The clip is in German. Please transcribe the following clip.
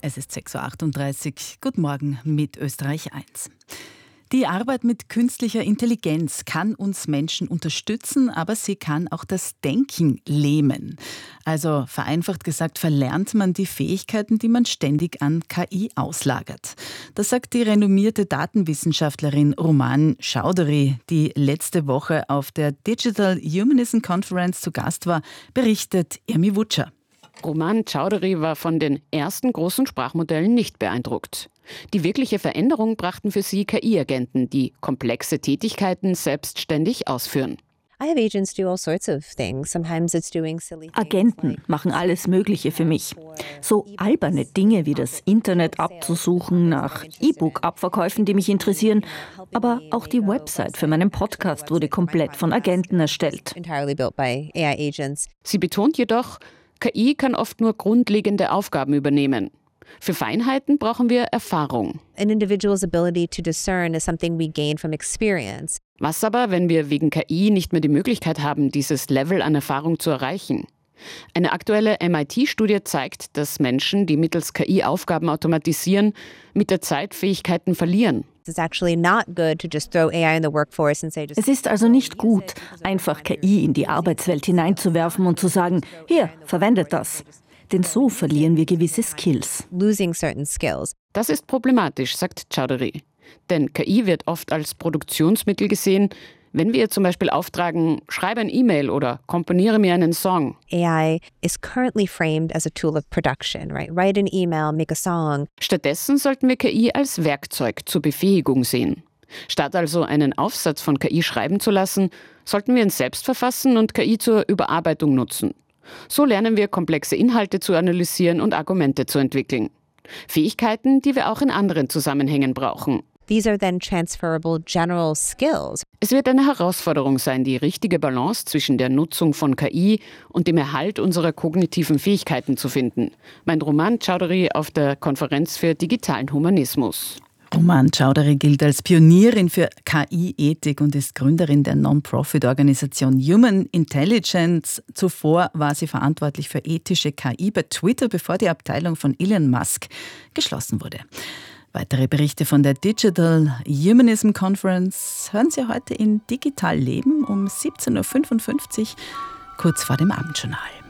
Es ist 6.38 Uhr. Guten Morgen mit Österreich 1. Die Arbeit mit künstlicher Intelligenz kann uns Menschen unterstützen, aber sie kann auch das Denken lähmen. Also vereinfacht gesagt, verlernt man die Fähigkeiten, die man ständig an KI auslagert. Das sagt die renommierte Datenwissenschaftlerin Rumaan Chowdhury, die letzte Woche auf der Digital Humanism Conference zu Gast war, berichtet Irmi Wutscher. Rumaan Chowdhury war von den ersten großen Sprachmodellen nicht beeindruckt. Die wirkliche Veränderung brachten für sie KI-Agenten, die komplexe Tätigkeiten selbstständig ausführen. Agenten machen alles Mögliche für mich. So alberne Dinge wie das Internet abzusuchen, nach E-Book-Abverkäufen, die mich interessieren. Aber auch die Website für meinen Podcast wurde komplett von Agenten erstellt. Sie betont jedoch, KI kann oft nur grundlegende Aufgaben übernehmen. Für Feinheiten brauchen wir Erfahrung. Was aber, wenn wir wegen KI nicht mehr die Möglichkeit haben, dieses Level an Erfahrung zu erreichen? Eine aktuelle MIT-Studie zeigt, dass Menschen, die mittels KI Aufgaben automatisieren, mit der Zeit Fähigkeiten verlieren. Es ist also nicht gut, einfach KI in die Arbeitswelt hineinzuwerfen und zu sagen, hier, verwendet das. Denn so verlieren wir gewisse Skills. Das ist problematisch, sagt Chowdhury. Denn KI wird oft als Produktionsmittel gesehen, wenn wir zum Beispiel auftragen, schreibe ein E-Mail oder komponiere mir einen Song. AI is currently framed as a tool of production, right? Write an email, make a song. Stattdessen sollten wir KI als Werkzeug zur Befähigung sehen. Statt also einen Aufsatz von KI schreiben zu lassen, sollten wir ihn selbst verfassen und KI zur Überarbeitung nutzen. So lernen wir, komplexe Inhalte zu analysieren und Argumente zu entwickeln. Fähigkeiten, die wir auch in anderen Zusammenhängen brauchen. These are then transferable general skills. Es wird eine Herausforderung sein, die richtige Balance zwischen der Nutzung von KI und dem Erhalt unserer kognitiven Fähigkeiten zu finden, meint Rumaan Chowdhury auf der Konferenz für digitalen Humanismus. Rumaan Chowdhury gilt als Pionierin für KI-Ethik und ist Gründerin der Non-Profit-Organisation Human Intelligence. Zuvor war sie verantwortlich für ethische KI bei Twitter, bevor die Abteilung von Elon Musk geschlossen wurde. Weitere Berichte von der Digital Humanism Conference hören Sie heute in Digital Leben um 17.55 Uhr, kurz vor dem Abendjournal.